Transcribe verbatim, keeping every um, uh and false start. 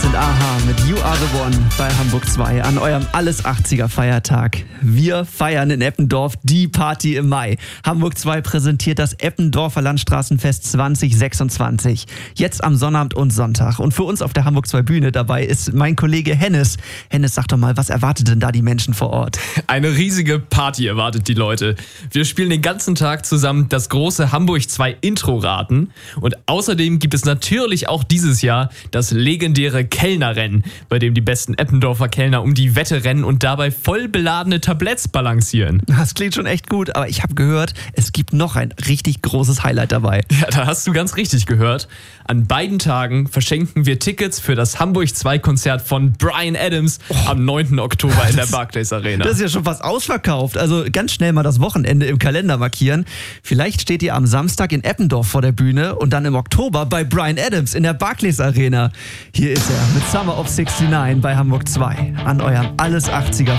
sind a-ha mit You Are The One bei Hamburg zwei an eurem Alles achtziger Feiertag. Wir feiern in Eppendorf die Party im Mai. Hamburg zwei präsentiert das Eppendorfer Landstraßenfest zwanzig sechsundzwanzig. Jetzt am Sonnabend und Sonntag. Und für uns auf der Hamburg zwei Bühne dabei ist mein Kollege Hennes. Hennes, sag doch mal, was erwartet denn da die Menschen vor Ort? Eine riesige Party erwartet die Leute. Wir spielen den ganzen Tag zusammen das große Hamburg zwei Intro-Raten. Und außerdem gibt es natürlich auch dieses Jahr das legendäre Kellnerrennen, bei dem die besten Eppendorfer Kellner um die Wette rennen und dabei voll beladene Tabletts balancieren. Das klingt schon echt gut, aber ich habe gehört, es gibt noch ein richtig großes Highlight dabei. Ja, da hast du ganz richtig gehört. An beiden Tagen verschenken wir Tickets für das Hamburg zwei Konzert von Bryan Adams oh. am neunten Oktober in der Barclays Arena. Das ist ja schon fast ausverkauft. Also ganz schnell mal das Wochenende im Kalender markieren. Vielleicht steht ihr am Samstag in Eppendorf vor der Bühne und dann im Oktober bei Bryan Adams in der Barclays Arena. Hier ist er mit Summer of sixty-nine bei Hamburg zwei an eurem Alles achtziger